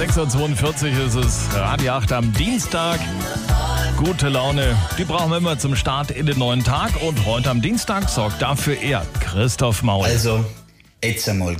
6.42 Uhr ist es, Radio 8 am Dienstag. Gute Laune, die brauchen wir immer zum Start in den neuen Tag. Und heute am Dienstag sorgt dafür er, Christoph Maul. Also, jetzt einmal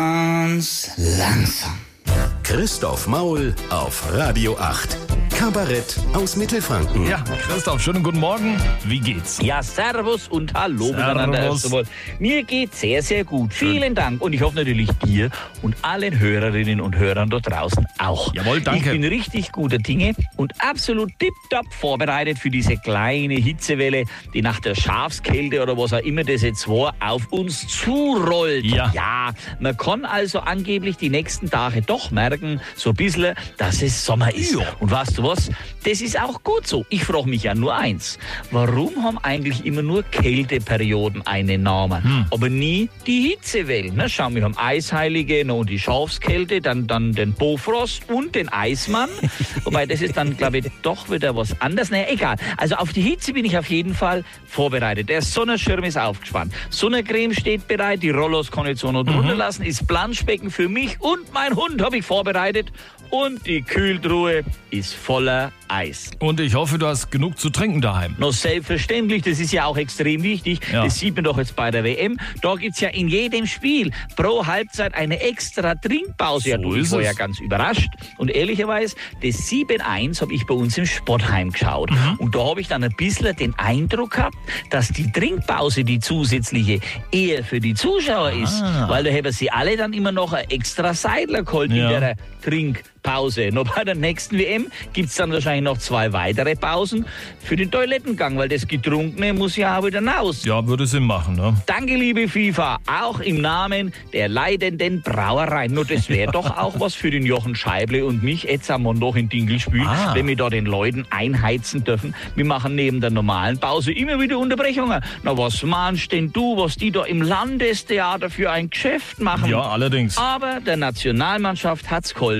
ganz langsam. Christoph Maul auf Radio 8. Kabarett aus Mittelfranken. Ja, Christoph, schönen guten Morgen. Wie geht's? Ja, servus und hallo miteinander erst einmal. Mir geht's sehr, sehr gut. Vielen Dank. Und ich hoffe natürlich dir und allen Hörerinnen und Hörern da draußen auch. Jawohl, danke. Ich bin richtig guter Dinge und absolut tipptopp vorbereitet für diese kleine Hitzewelle, die nach der Schafskälte oder was auch immer das jetzt war, auf uns zurollt. Ja, man kann also angeblich die nächsten Tage doch merken, so ein bisschen, dass es Sommer ist. Ja. Und weißt du was? Das ist auch gut so. Ich frage mich ja nur eins. Warum haben eigentlich immer nur Kälteperioden einen Namen, aber nie die Hitzewellen? Na, schau, wir haben Eisheilige, noch die Schafskälte, dann den Bofrost und den Eismann. Wobei, das ist dann, glaube ich, doch wieder was anderes. Naja, egal. Also auf die Hitze bin ich auf jeden Fall vorbereitet. Der Sonnenschirm ist aufgespannt. Sonnencreme steht bereit. Die Rollos kann ich so noch drunter lassen. Ist Planschbecken für mich und mein Hund habe ich vorbereitet. Und die Kühltruhe ist voller Eis. Und ich hoffe, du hast genug zu trinken daheim. No, selbstverständlich, das ist ja auch extrem wichtig. Ja. Das sieht man doch jetzt bei der WM. Da gibt's ja in jedem Spiel pro Halbzeit eine extra Trinkpause. Ja, ich war ja ganz überrascht. Und ehrlicherweise, das 7-1 habe ich bei uns im Sportheim geschaut. Und da habe ich dann ein bisschen den Eindruck gehabt, dass die Trinkpause, die zusätzliche, eher für die Zuschauer ist. Weil da haben sie alle dann immer noch ein extra Seidler geholt in der Trinkpause. Noch bei der nächsten WM gibt es dann wahrscheinlich noch 2 weitere Pausen für den Toilettengang, weil das Getrunkene muss ja auch wieder raus. Ja, würde Sinn machen, ne? Danke, liebe FIFA, auch im Namen der leidenden Brauereien. Nur das wäre doch auch was für den Jochen Scheible und mich jetzt am Montag in Dinkelspiel, wenn wir da den Leuten einheizen dürfen. Wir machen neben der normalen Pause immer wieder Unterbrechungen. Na, was meinst denn du, was die da im Landestheater für ein Geschäft machen? Ja, allerdings. Aber der Nationalmannschaft hat's geholfen.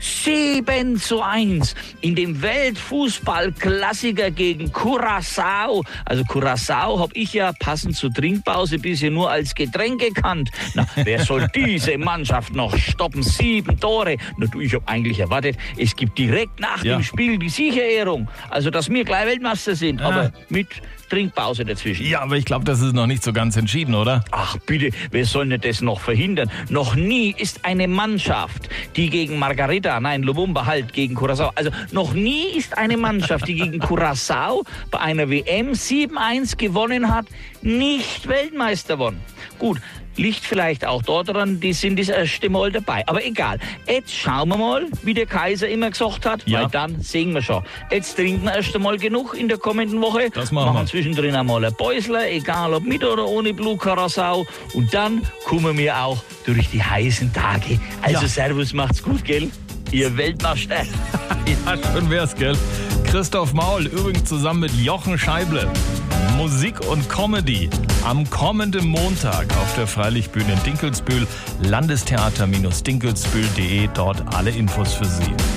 7-1 in dem Weltfußball-Klassiker gegen Curaçao. Also Curaçao habe ich ja passend zur Trinkpause bisher nur als Getränk gekannt. Na, wer soll diese Mannschaft noch stoppen? 7 Tore. Na du, ich habe eigentlich erwartet, es gibt direkt nach dem Spiel die Siegerehrung. Also, dass wir gleich Weltmeister sind, aber mit Trinkpause dazwischen. Ja, aber ich glaube, das ist noch nicht so ganz entschieden, oder? Ach bitte, wer soll denn das noch verhindern? Noch nie ist eine Mannschaft, die gegen Lumumba gegen Curaçao, also noch nie ist eine Mannschaft, die gegen Curaçao bei einer WM 7-1 gewonnen hat, nicht Weltmeister geworden. Gut, liegt vielleicht auch daran, die sind das erste Mal dabei. Aber egal. Jetzt schauen wir mal, wie der Kaiser immer gesagt hat, weil dann sehen wir schon. Jetzt trinken wir erst einmal genug in der kommenden Woche. Das machen wir. Zwischendrin einmal ein Päusler, egal ob mit oder ohne Blue Curaçao. Und dann kommen wir auch durch die heißen Tage. Also Servus, macht's gut, gell? Ihr Weltmeister. Ja, schön wär's, gell? Christoph Maul, übrigens zusammen mit Jochen Scheible. Musik und Comedy am kommenden Montag auf der Freilichtbühne in Dinkelsbühl. Landestheater-dinkelsbühl.de, dort alle Infos für Sie.